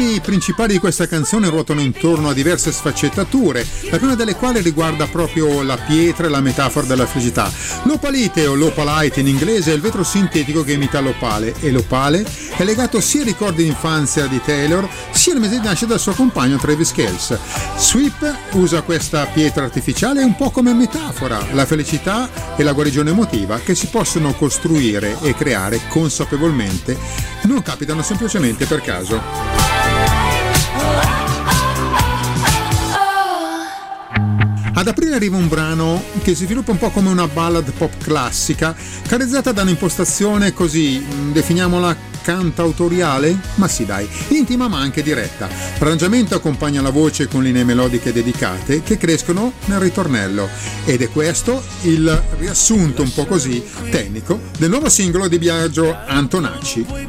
temi principali di questa canzone ruotano intorno a diverse sfaccettature, la prima delle quali riguarda proprio la pietra e la metafora della felicità. L'opalite o l'opalite in inglese è il vetro sintetico che imita l'opale, e l'opale è legato sia ai ricordi di infanzia di Taylor sia al mese di nascita del suo compagno Travis Kelce. Sweep usa questa pietra artificiale un po' come metafora, la felicità e la guarigione emotiva che si possono costruire e creare consapevolmente, non capitano semplicemente per caso. Ad aprile arriva un brano che si sviluppa un po' come una ballad pop classica, caratterizzata da un'impostazione così, definiamola cantautoriale? Ma sì dai, intima ma anche diretta. L'arrangiamento accompagna la voce con linee melodiche dedicate che crescono nel ritornello, ed è questo il riassunto un po' così tecnico del nuovo singolo di Biagio Antonacci,